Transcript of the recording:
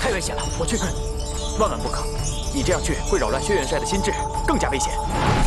太危险了，我去。万万不可！你这样去会扰乱轩辕帅的心智，更加危险。